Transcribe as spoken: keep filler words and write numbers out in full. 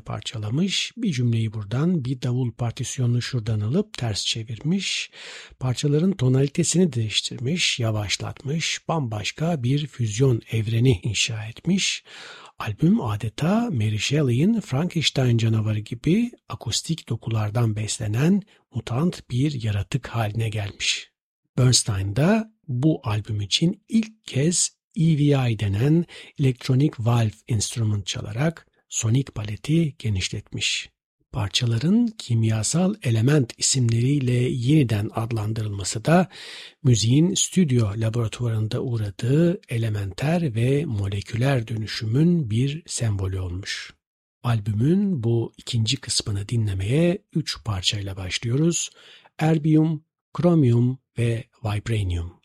parçalamış. Bir cümleyi buradan, bir davul partisyonunu şuradan alıp ters çevirmiş. Parçaların tonalitesini değiştirmiş, yavaşlatmış, bambaşka bir füzyon evreni inşa etmiş. Albüm adeta Mary Shelley'in Frankenstein canavarı gibi akustik dokulardan beslenen mutant bir yaratık haline gelmiş. Bernstein da bu albüm için ilk kez E V I denen Electronic Valve Instrument çalarak sonik paleti genişletmiş. Parçaların kimyasal element isimleriyle yeniden adlandırılması da müziğin stüdyo laboratuvarında uğradığı elementer ve moleküler dönüşümün bir sembolü olmuş. Albümün bu ikinci kısmını dinlemeye üç parçayla başlıyoruz. Erbium, Chromium ve Vibranium.